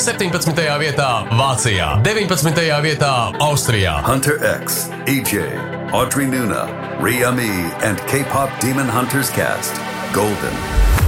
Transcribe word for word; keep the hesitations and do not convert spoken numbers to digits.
septiņpadsmitajā vietā Vācijā, deviņpadsmitajā vietā Austrijā. Hunter X, E J, Audrey Nuna, Rhea Me, and K-pop Demon Hunters cast. Golden.